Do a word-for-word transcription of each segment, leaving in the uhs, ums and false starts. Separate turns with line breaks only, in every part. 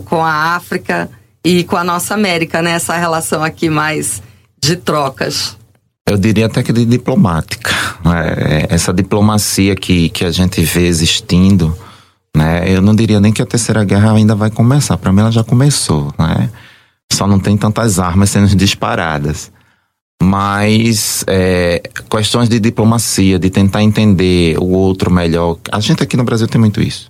com a África e com a nossa América, né? Essa relação aqui mais de trocas.
Eu diria até que de diplomática. Né? Essa diplomacia que, que a gente vê existindo, né? Eu não diria nem que a Terceira Guerra ainda vai começar. Para mim ela já começou, né? Só não tem tantas armas sendo disparadas. Mas é, questões de diplomacia, de tentar entender o outro melhor. A gente aqui no Brasil tem muito isso.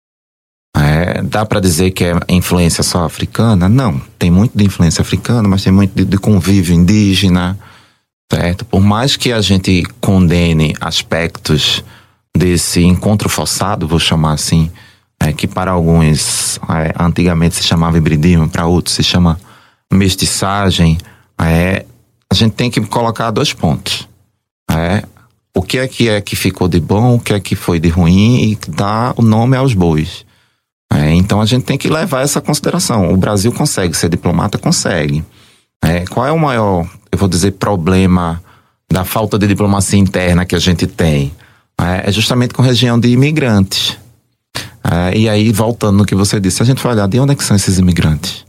É, dá para dizer que é influência só africana? Não, tem muito de influência africana, mas tem muito de, de convívio indígena, certo? Por mais que a gente condene aspectos desse encontro forçado, vou chamar assim, é, que para alguns é, antigamente se chamava hibridismo, para outros se chama mestiçagem, é, a gente tem que colocar dois pontos. É, o que é que é que ficou de bom, o que é que foi de ruim e dar o nome aos bois. É, então a gente tem que levar essa consideração. O Brasil consegue ser diplomata? Consegue. É, qual é o maior, eu vou dizer, problema da falta de diplomacia interna que a gente tem? É, é justamente com região de imigrantes. É, e aí, voltando no que você disse, a gente vai olhar de onde é que são esses imigrantes?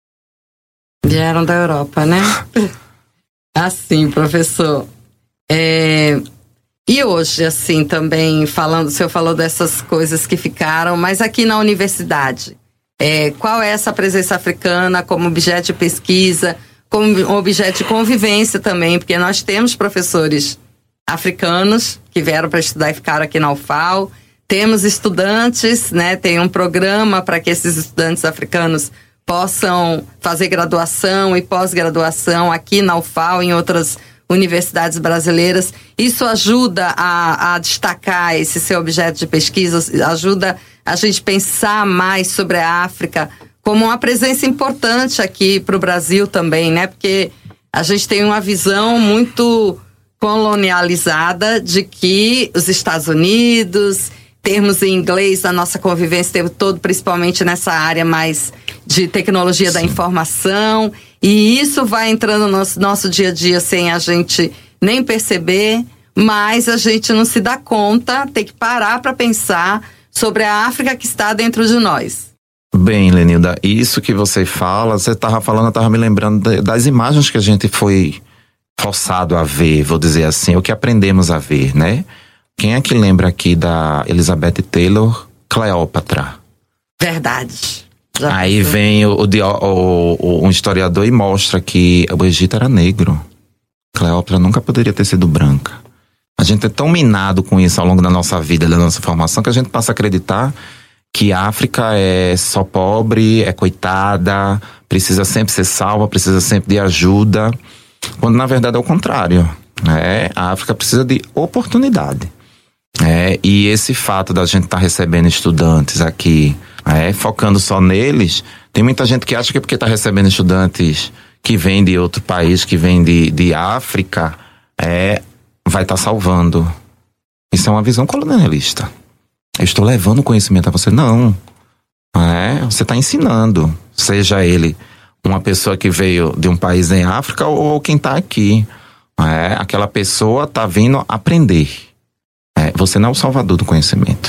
Vieram da Europa, né? Assim, professor. É... E hoje, assim, também falando, o senhor falou dessas coisas que ficaram, mas aqui na universidade, é, qual é essa presença africana como objeto de pesquisa, como objeto de convivência também, porque nós temos professores africanos que vieram para estudar e ficaram aqui na U F A L, temos estudantes, né, tem um programa para que esses estudantes africanos possam fazer graduação e pós-graduação aqui na U F A L e em outras universidades brasileiras. Isso ajuda a, a destacar esse seu objeto de pesquisa, ajuda a gente pensar mais sobre a África como uma presença importante aqui para o Brasil também, né? Porque a gente tem uma visão muito colonializada de que os Estados Unidos, termos em inglês na nossa convivência o tempo todo, principalmente nessa área mais de tecnologia da informação, e isso vai entrando no nosso, nosso dia a dia sem a gente nem perceber, mas a gente não se dá conta, tem que parar para pensar sobre a África que está dentro de nós.
Bem, Lenilda, isso que você fala, você estava falando, eu estava me lembrando das imagens que a gente foi forçado a ver, vou dizer assim, o que aprendemos a ver, né? Quem é que lembra aqui da Elizabeth Taylor, Cleópatra?
Verdade. Já
Aí
pensou?
vem o, o, o, um historiador e mostra que o Egito era negro. Cleópatra nunca poderia ter sido branca. A gente é tão minado com isso ao longo da nossa vida, da nossa formação, que a gente passa a acreditar que a África é só pobre, é coitada, precisa sempre ser salva, precisa sempre de ajuda, quando na verdade é o contrário. É, a África precisa de oportunidade. É, e esse fato da gente estar tá recebendo estudantes aqui, é, focando só neles, tem muita gente que acha que porque está recebendo estudantes que vêm de outro país, que vêm de, de África, é, vai estar tá salvando. Isso é uma visão colonialista. Eu estou levando conhecimento a você. Não. É, você está ensinando. Seja ele uma pessoa que veio de um país em África ou, ou quem está aqui. É, aquela pessoa está vindo aprender. É, você não é o salvador do conhecimento.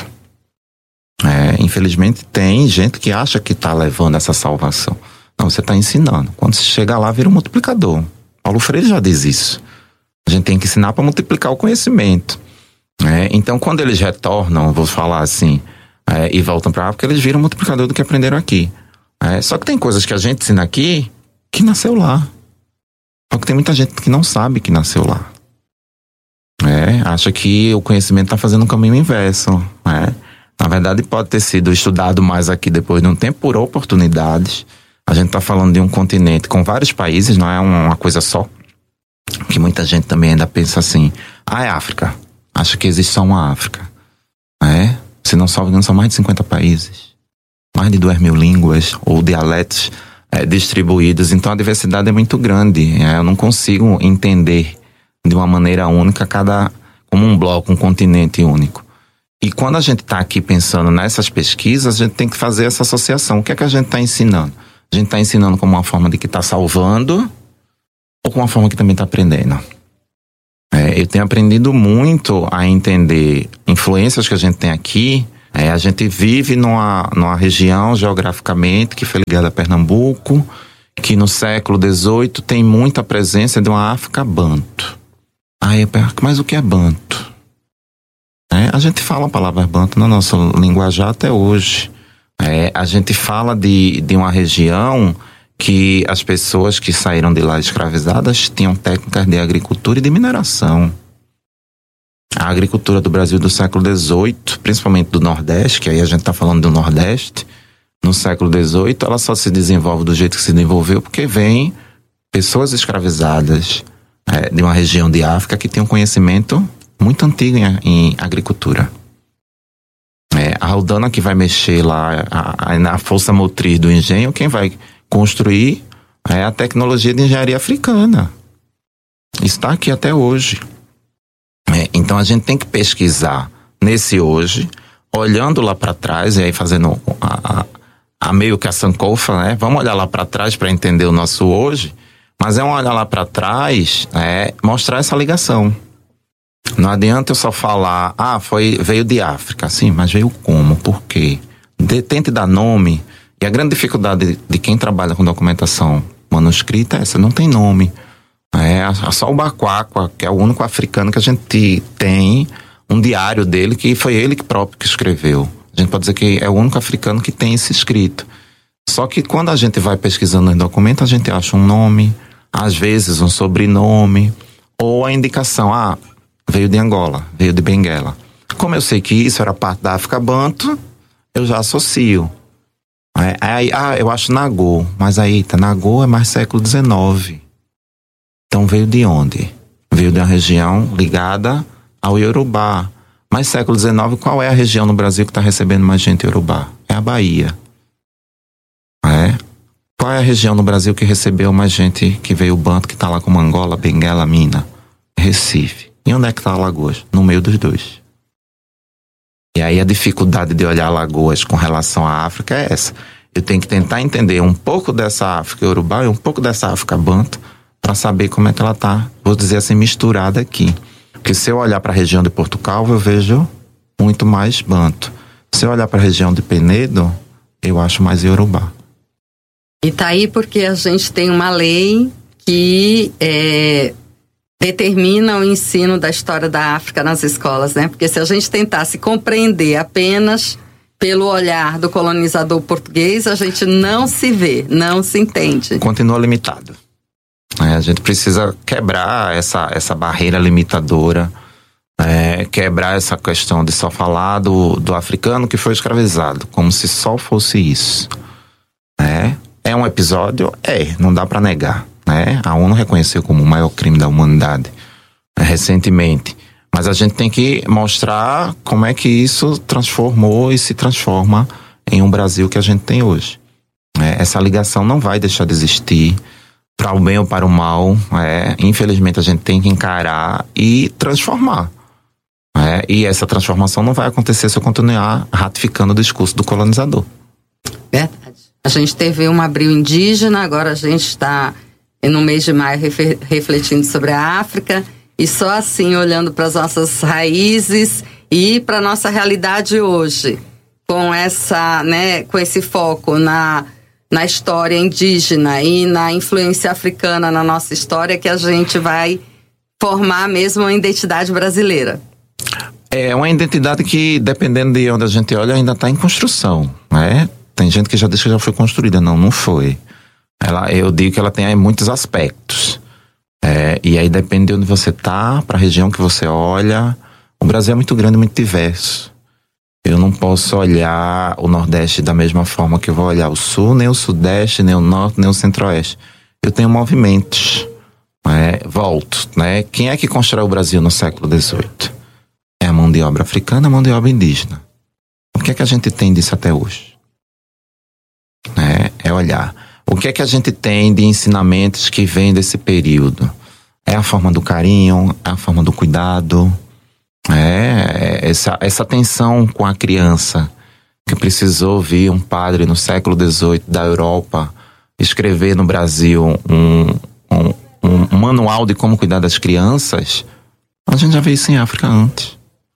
É, infelizmente tem gente que acha que está levando essa salvação. Não, você está ensinando. Quando você chega lá, vira um multiplicador. Paulo Freire já diz isso. A gente tem que ensinar para multiplicar o conhecimento. É, então, quando eles retornam, vou falar assim, é, e voltam para a África, eles viram um multiplicador do que aprenderam aqui. É, só que tem coisas que a gente ensina aqui que nasceu lá. Só que tem muita gente que não sabe que nasceu lá. É, acha que o conhecimento está fazendo um caminho inverso. É. Na verdade, pode ter sido estudado mais aqui depois de um tempo por oportunidades. A gente está falando de um continente com vários países, não é uma coisa só. Que muita gente também ainda pensa assim, ah, é África. Acha que existe só uma África. É, se não salvo engano, são mais de cinquenta países. Mais de duas mil línguas ou dialetos é, distribuídos. Então a diversidade é muito grande. É, eu não consigo entender de uma maneira única cada, como um bloco, um continente único. E quando a gente está aqui pensando nessas pesquisas, a gente tem que fazer essa associação. O que é que a gente está ensinando? A gente está ensinando como uma forma de que está salvando ou como uma forma que também está aprendendo? É, eu tenho aprendido muito a entender influências que a gente tem aqui É, a gente vive numa, numa região geograficamente que foi ligada a Pernambuco, que no século dezoito tem muita presença de uma África banto. Aí eu pergunto, mas o que é banto? É, a gente fala a palavra banto na nossa linguajar até hoje. É, a gente fala de, de uma região que as pessoas que saíram de lá escravizadas tinham técnicas de agricultura e de mineração. A agricultura do Brasil do século dezoito, principalmente do Nordeste, que aí a gente está falando do Nordeste, no século dezoito, ela só se desenvolve do jeito que se desenvolveu porque vem pessoas escravizadas é, de uma região de África que tem um conhecimento muito antigo em, em agricultura. É, a Aldana que vai mexer lá a, a, na força motriz do engenho, quem vai construir é a tecnologia de engenharia africana. Está aqui até hoje. É, então a gente tem que pesquisar nesse hoje, olhando lá para trás, e aí fazendo a, a, a meio que a sankofa, né? Vamos olhar lá para trás para entender o nosso hoje, mas é um olhar lá para trás, é, mostrar essa ligação. Não adianta eu só falar, ah, foi, veio de África, sim, mas veio como, por quê? De, tente dar nome, e a grande dificuldade de, de quem trabalha com documentação manuscrita é essa, não tem nome. É só o Baquaqua, que é o único africano que a gente tem um diário dele, que foi ele que próprio que escreveu. A gente pode dizer que é o único africano que tem esse escrito. Só que quando a gente vai pesquisando nos documentos, a gente acha um nome, às vezes um sobrenome, ou a indicação, ah, veio de Angola, veio de Benguela. Como eu sei que isso era parte da África Banto, eu já associo. É, aí, ah, eu acho Nagô, mas aí, tá, Nagô é mais século dezenove. Então veio de onde? Veio de uma região ligada ao Iorubá. Mas século dezenove, qual é a região no Brasil que está recebendo mais gente Iorubá? É a Bahia. É? Qual é a região no Brasil que recebeu mais gente que veio banto, que está lá como Angola, Benguela, Mina? Recife. E onde é que está Alagoas? No meio dos dois. E aí a dificuldade de olhar Alagoas com relação à África é essa. Eu tenho que tentar entender um pouco dessa África Iorubá e um pouco dessa África banto, para saber como é que ela está, vou dizer assim, misturada aqui. Porque se eu olhar para a região de Porto Calvo, eu vejo muito mais banto. Se eu olhar para a região de Penedo, eu acho mais Iorubá.
E tá aí porque a gente tem uma lei que é, determina o ensino da história da África nas escolas, né? Porque se a gente tentasse compreender apenas pelo olhar do colonizador português, a gente não se vê, não se entende.
Continua limitado. É, a gente precisa quebrar essa, essa barreira limitadora, é, quebrar essa questão de só falar do, do africano que foi escravizado, como se só fosse isso. É, é um episódio? É, não dá para negar. Né? A ONU reconheceu como o maior crime da humanidade é, recentemente. Mas a gente tem que mostrar como é que isso transformou e se transforma em um Brasil que a gente tem hoje. É, essa ligação não vai deixar de existir. Para o bem ou para o mal, é, infelizmente a gente tem que encarar e transformar. É, e essa transformação não vai acontecer se eu continuar ratificando o discurso do colonizador.
Verdade. A gente teve um abril indígena, agora a gente está no mês de maio refletindo sobre a África, e só assim, olhando para as nossas raízes e para a nossa realidade hoje, com, essa, né, com esse foco na... na história indígena e na influência africana na nossa história, que a gente vai formar mesmo uma identidade brasileira.
É uma identidade que, dependendo de onde a gente olha, ainda está em construção, né? Tem gente que já diz que já foi construída. Não, não foi. Ela, eu digo que ela tem aí muitos aspectos. É, e aí depende de onde você está, para a região que você olha. O Brasil é muito grande, muito diverso. Eu não posso olhar o Nordeste da mesma forma que eu vou olhar o Sul, nem o Sudeste, nem o Norte, nem o Centro-Oeste. Eu tenho movimentos. Né? Volto. Né? Quem é que constrói o Brasil no século dezoito? É a mão de obra africana, a mão de obra indígena. O que é que a gente tem disso até hoje? É, é olhar. O que é que a gente tem de ensinamentos que vêm desse período? É a forma do carinho, é a forma do cuidado. É, essa, essa atenção com a criança, que precisou ouvir um padre no século dezoito da Europa escrever no Brasil um, um, um, um manual de como cuidar das crianças. A gente já vê isso em África antes.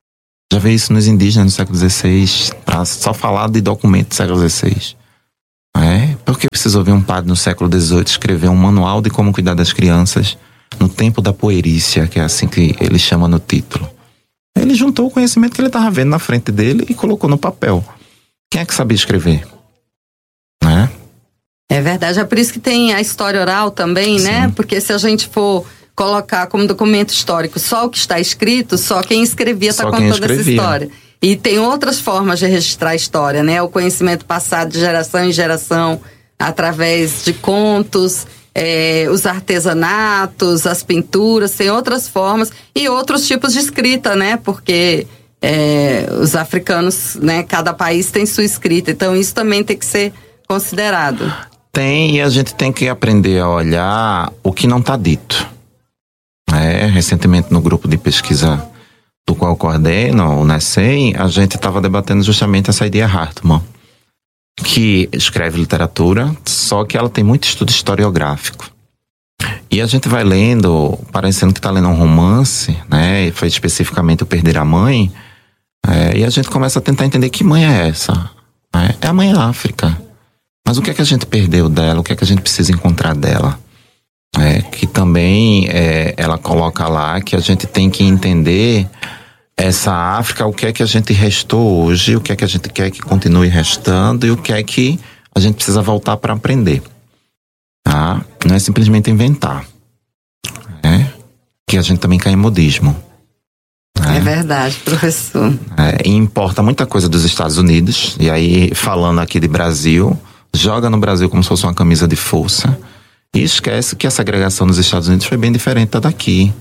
Já vê isso nos indígenas no século dezesseis, para só falar de documentos do século dezesseis. É, porque precisou ver um padre no século dezoito escrever um manual de como cuidar das crianças no tempo da puerícia, que é assim que ele chama no título. Ele juntou o conhecimento que ele estava vendo na frente dele e colocou no papel. Quem é que sabia escrever? Né?
É verdade, é por isso que tem a história oral também, Sim. né? Porque se a gente for colocar como documento histórico só o que está escrito, só quem escrevia está contando essa história. E tem outras formas de registrar a história, né? O conhecimento passado de geração em geração, através de contos, é, os artesanatos, as pinturas, tem outras formas e outros tipos de escrita, né? Porque é, os africanos, né? Cada país tem sua escrita, então isso também tem que ser considerado.
Tem, e a gente tem que aprender a olhar o que não está dito. É, recentemente no grupo de pesquisa do qual eu coordeno, o NECEM, a gente estava debatendo justamente essa ideia Hartmann, que escreve literatura, só que ela tem muito estudo historiográfico. E a gente vai lendo, parecendo que está lendo um romance, né? E foi especificamente o Perder a Mãe, é, e a gente começa a tentar entender que mãe é essa. Né? É a mãe África. Mas o que é que a gente perdeu dela? O que é que a gente precisa encontrar dela? É, que também é, ela coloca lá que a gente tem que entender essa África, o que é que a gente restou hoje, o que é que a gente quer que continue restando e o que é que a gente precisa voltar para aprender. Tá? Não é simplesmente inventar. Né? Que a gente também cai em modismo.
Né? É verdade, professor.
É, e importa muita coisa dos Estados Unidos, e aí falando aqui de Brasil, joga no Brasil como se fosse uma camisa de força. E esquece que a segregação nos Estados Unidos foi bem diferente da daqui.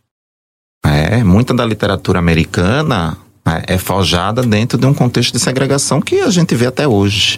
É, muita da literatura americana é, é forjada dentro de um contexto de segregação que a gente vê até hoje.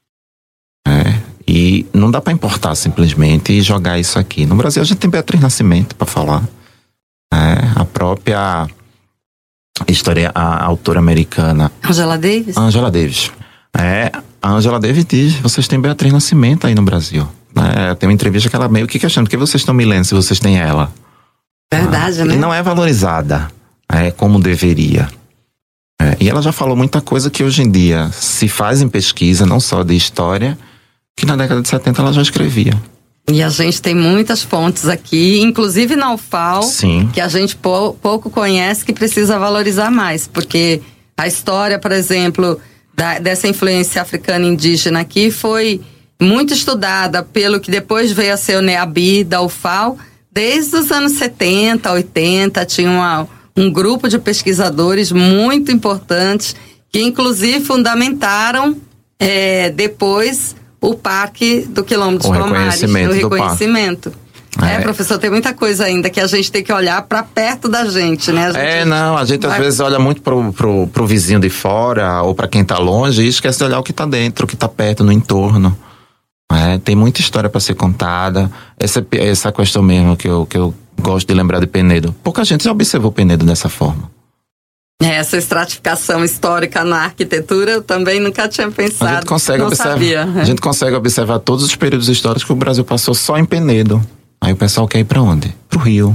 É, e não dá para importar simplesmente e jogar isso aqui. No Brasil a gente tem Beatriz Nascimento para falar. É, a própria história, a autora americana...
Angela Davis?
Angela Davis. É, a Angela Davis diz, vocês têm Beatriz Nascimento aí no Brasil. É, tem uma entrevista que ela meio que questiona, por que vocês estão me lendo se vocês têm ela?
Verdade,
ah,
né?
E não é valorizada é, como deveria. É, e ela já falou muita coisa que hoje em dia se faz em pesquisa, não só de história, que na década de setenta ela já escrevia.
E a gente tem muitas fontes aqui, inclusive na U F A L,
Sim.
que a gente pou, pouco conhece, que precisa valorizar mais, porque a história, por exemplo, da, dessa influência africana indígena aqui foi muito estudada pelo que depois veio a ser o NEABI da U F A L, desde os anos setenta, oitenta, tinha uma, um grupo de pesquisadores muito importantes, que inclusive fundamentaram é, depois o Parque do Quilombo dos Palmares, o reconhecimento. É, é, professor, tem muita coisa ainda que a gente tem que olhar para perto da gente, né? A gente
é, não, a gente
vai...
às vezes olha muito pro, pro, pro vizinho de fora ou para quem tá longe e esquece de olhar o que tá dentro, o que tá perto, no entorno. É, tem muita história para ser contada. Essa, essa questão mesmo que eu, que eu gosto de lembrar de Penedo. Pouca gente já observou Penedo dessa forma.
Essa estratificação histórica na arquitetura eu também nunca tinha pensado.
A gente consegue,
não
observar,
sabia.
A gente consegue observar todos os períodos históricos que o Brasil passou só em Penedo. Aí o pessoal quer ir para onde? Pro Rio.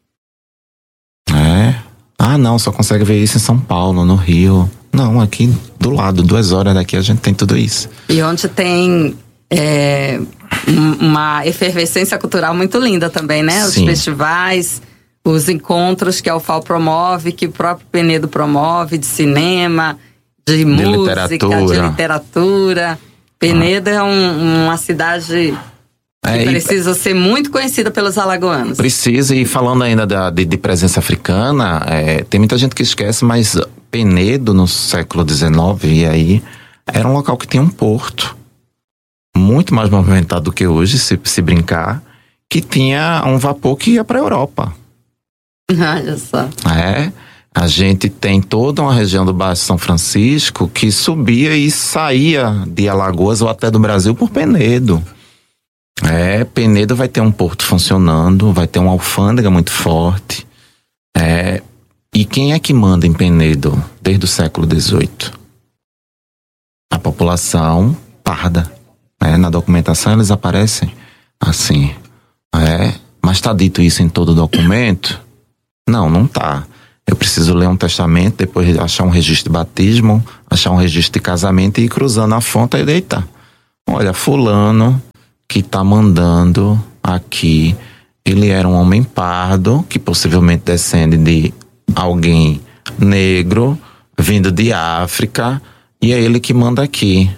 É. Ah, não, só consegue ver isso em São Paulo, no Rio. Não, aqui do lado, duas horas daqui a gente tem tudo isso.
E onde tem é, uma efervescência cultural muito linda também, né? Os
Sim.
festivais, os encontros que a U F A L promove, que o próprio Penedo promove, de cinema, de, de música, literatura. de literatura. Penedo ah. é um, uma cidade...
É,
que precisa ser muito conhecida pelos alagoanos.
Precisa, e falando ainda da, de, de presença africana, é, tem muita gente que esquece, mas Penedo no século dezenove, e aí, era um local que tinha um porto, muito mais movimentado do que hoje, se, se brincar, que tinha um vapor que ia para a Europa.
Olha só.
É, a gente tem toda uma região do Baixo São Francisco que subia e saía de Alagoas ou até do Brasil por Penedo. É, Penedo vai ter um porto funcionando, vai ter uma alfândega muito forte. É, e quem é que manda em Penedo desde o século dezoito? A população parda. É, na documentação eles aparecem assim. É, mas está dito isso em todo documento? Não, não tá. Eu preciso ler um testamento, depois achar um registro de batismo, achar um registro de casamento e ir cruzando a fonte e deitar. Olha, fulano que tá mandando aqui, ele era um homem pardo, que possivelmente descende de alguém negro, vindo de África, e é ele que manda aqui.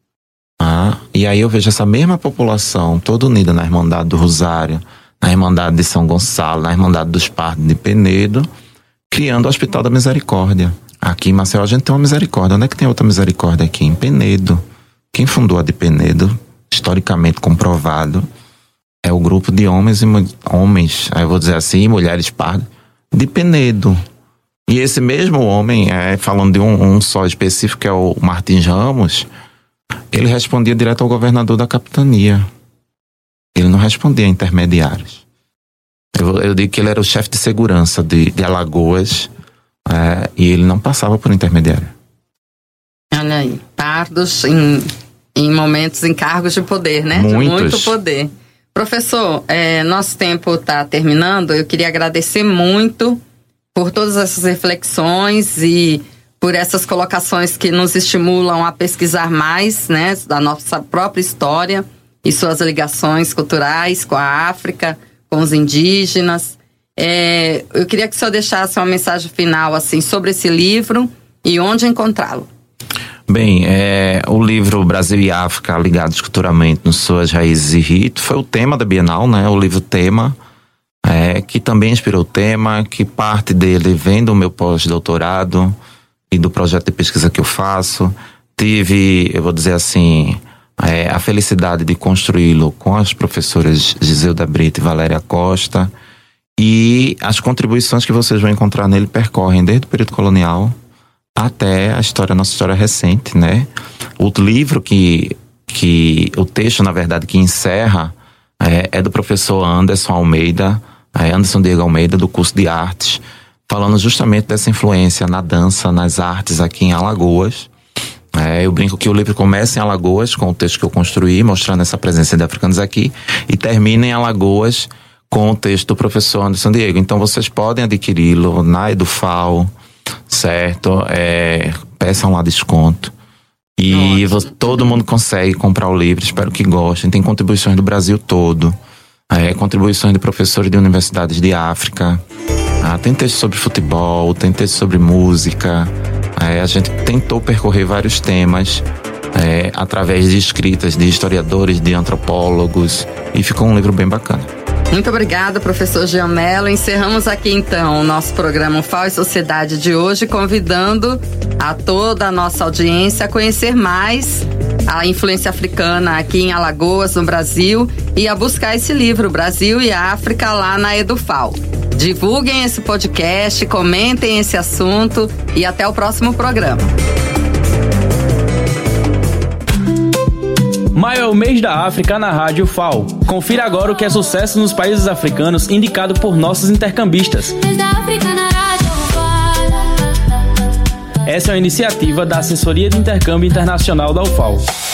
Ah, e aí eu vejo essa mesma população toda unida na Irmandade do Rosário, na Irmandade de São Gonçalo, na Irmandade dos Pardos de Penedo, criando o Hospital da Misericórdia. Aqui em Maceió a gente tem uma misericórdia. Onde é que tem outra misericórdia aqui? Em Penedo. Quem fundou a de Penedo, historicamente comprovado, é o grupo de homens e homens, eu vou dizer assim, mulheres pardas, de Penedo. E esse mesmo homem, é, falando de um, um só específico, que é o Martins Ramos, ele respondia direto ao governador da capitania. Ele não respondia a intermediários. Eu, eu digo que ele era o chefe de segurança de, de Alagoas, é, e ele não passava por intermediário.
Olha aí, pardos em, em momentos, em cargos de poder, né?
Muitos.
De muito poder. Professor, é, nosso tempo está terminando. Eu queria agradecer muito por todas essas reflexões e por essas colocações que nos estimulam a pesquisar mais, né, da nossa própria história e suas ligações culturais com a África, com os indígenas. É, eu queria que o senhor deixasse uma mensagem final assim, sobre esse livro e onde encontrá-lo.
Bem, é, o livro Brasil e África Ligados Culturalmente nos Suas Raízes e Ritos foi o tema da Bienal, né? O livro tema, é, que também inspirou o tema, que parte dele vem do meu pós-doutorado e do projeto de pesquisa que eu faço. Tive, eu vou dizer assim, é, a felicidade de construí-lo com as professoras Giselda Brito e Valéria Costa, e as contribuições que vocês vão encontrar nele percorrem desde o período colonial até a história, nossa história recente, né? O livro que, que o texto, na verdade, que encerra é, é do professor Anderson Almeida, é, Anderson Diego Almeida, do curso de artes, falando justamente dessa influência na dança, nas artes aqui em Alagoas. É, eu brinco que o livro começa em Alagoas, com o texto que eu construí, mostrando essa presença de africanos aqui, e termina em Alagoas com o texto do professor Anderson Diego. Então vocês podem adquiri-lo na Edufal, certo? É, peçam lá desconto. E você, todo mundo consegue comprar o livro, espero que gostem. Tem contribuições do Brasil todo, é, contribuições de professores de universidades de África. Ah, tem texto sobre futebol, tem texto sobre música. É, a gente tentou percorrer vários temas é, através de escritas de historiadores, de antropólogos, e ficou um livro bem bacana.
Muito obrigada, professor Jean Mello. Encerramos aqui então o nosso programa U F A O e Sociedade de hoje, convidando a toda a nossa audiência a conhecer mais a influência africana aqui em Alagoas, no Brasil, e a buscar esse livro, Brasil e África, lá na Edufal. Divulguem esse podcast, comentem esse assunto e até o próximo programa.
Maio é o mês da África na Rádio F A O. Confira agora o que é sucesso nos países africanos, indicado por nossos intercambistas. Essa é uma iniciativa da Assessoria de Intercâmbio Internacional da U F A O.